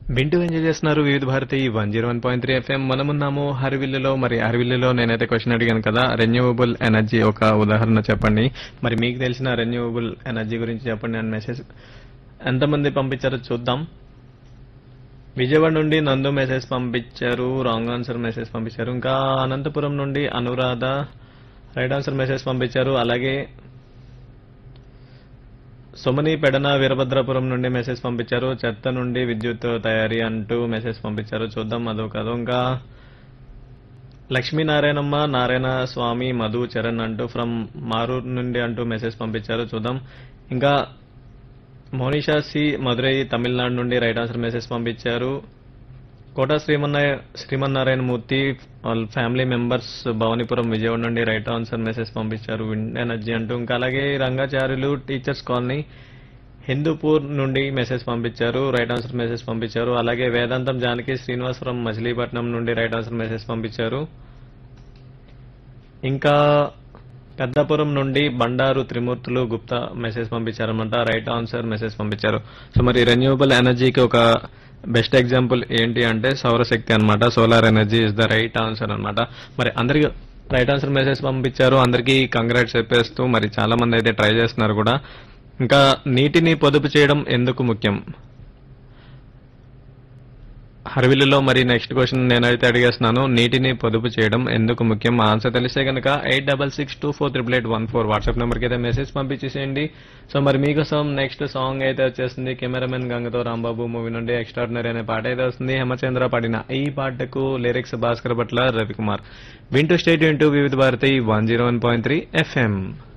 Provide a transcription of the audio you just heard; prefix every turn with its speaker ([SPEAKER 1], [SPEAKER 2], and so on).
[SPEAKER 1] వింటూ ఎంజాయ్ చేస్తున్నారు వివిధ భారతి 101.3 ఎఫ్ఎం. మనమున్నాము హరివిల్లులో. మరి హరివిల్లులో నేనైతే క్వశ్చన్ అడిగాను కదా, రెన్యూవబుల్ ఎనర్జీ ఒక ఉదాహరణ చెప్పండి. మరి మీకు తెలిసిన రెన్యూవబుల్ ఎనర్జీ గురించి చెప్పండి అని మెసేజ్ ఎంతమంది పంపించారో చూద్దాం. విజయవాడ నుండి నందు మెసేజ్ పంపించారు, రాంగ్ ఆన్సర్ మెసేజ్ పంపించారు. ఇంకా అనంతపురం నుండి అనురాధ రైట్ ఆన్సర్ మెసేజ్ పంపించారు. అలాగే సుమని పెడన వీరభద్రాపురం నుండి మెసేజ్ పంపించారు. చెత్త నుండి విద్యుత్ తయారీ అంటూ మెసేజ్ పంపించారు. చూద్దాం అదో కాదు. ఇంకా లక్ష్మీనారాయణమ్మ నారాయణ స్వామి మధు చరణ్ అంటూ ఫ్రమ్ మారూర్ నుండి అంటూ మెసేజ్ పంపించారు. చూద్దాం. ఇంకా మోనిషా సి మధురై తమిళనాడు నుండి రైట్ ఆన్సర్ మెసేజ్ పంపించారు. కోట శ్రీమన్నారాయణ మూర్తి వాళ్ళ ఫ్యామిలీ మెంబర్స్ భవానీపురం విజయవాడ నుండి రైట్ ఆన్సర్ మెసేజ్ పంపించారు విండ్ ఎనర్జీ అంటూ. ఇంకా అలాగే రంగాచార్యులు టీచర్స్ కాలనీ హిందూపూర్ నుండి మెసేజ్ పంపించారు, రైట్ ఆన్సర్ మెసేజ్ పంపించారు. అలాగే వేదాంతం జానకి శ్రీనివాసపురం మచిలీపట్నం నుండి రైట్ ఆన్సర్ మెసేజ్ పంపించారు. ఇంకా పెద్దాపురం నుండి బండారు త్రిమూర్తులు Gupta message పంపించారన్నమాట, right answer message పంపించారు. సో మరి రెన్యూవబుల్ ఎనర్జీకి ఒక బెస్ట్ ఎగ్జాంపుల్ ఏంటి అంటే సౌరశక్తి అన్నమాట. Solar energy is the right answer అన్నమాట. మరి అందరికి రైట్ ఆన్సర్ మెసేజ్ పంపించారు. అందరికీ కంగ్రాట్స్ చెప్పేస్తూ మరి చాలా మంది అయితే ట్రై చేస్తున్నారు కూడా. ఇంకా నీటిని పొదుపు చేయడం ఎందుకు ముఖ్యం హర్విల్లులో. మరి నెక్స్ట్ క్వశ్చన్ నేనైతే అడిగేస్తున్నాను, నీటిని పొదుపు చేయడం ఎందుకు ముఖ్యం. ఆన్సర్ తెలిస్తే కనుక 8662488814 వాట్సాప్ నెంబర్కి అయితే మెసేజ్ పంపించేసేయండి. సో మరి మీకోసం నెక్స్ట్ సాంగ్ అయితే వచ్చేస్తుంది. కెమెరామెన్ గంగతో రాంబాబు మూవీ నుండి ఎక్స్ట్రాడినరీ అనే పాట అయితే వస్తుంది. హేమచంద్ర పాడిన ఈ పాటకు లిరిక్స్ భాస్కర్ భట్ల రవికుమార్. వింటూ స్టేట్ వింటూ వివిధ భారతి 101.3 ఎఫ్ఎం.